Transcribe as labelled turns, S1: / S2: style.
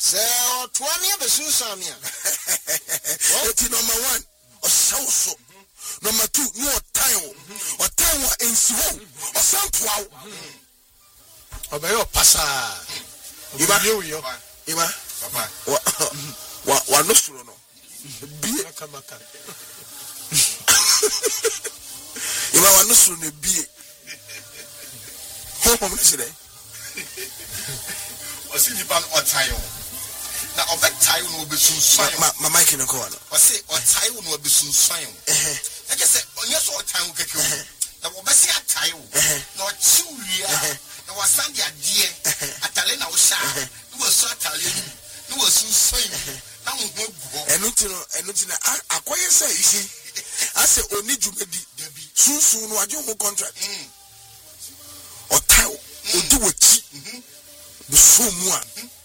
S1: So 20 be Susamia.
S2: Number 1, or so. Number 2, no time. Or time in Swo. Or some
S1: Obey your passa.
S2: Iba.
S3: Papa.
S2: Wa no suro no. Bie. Iba wa no suro ne bie. Ho me say.
S3: O si nipa o time. Na obek time no be sunsan.
S2: Ma mic no ko no.
S3: O say o time no be sunsan. I just say onye so time keke. Na obesi time. Na o chiwia. Na wasandi ade. Atale na wo sha. No so atale ni. No so sunsan. Na wo go.
S2: Enu na akoye say isi. Ase oni djumedi. Sunsun no ajo mo contract. O time o di wo chi. The so mu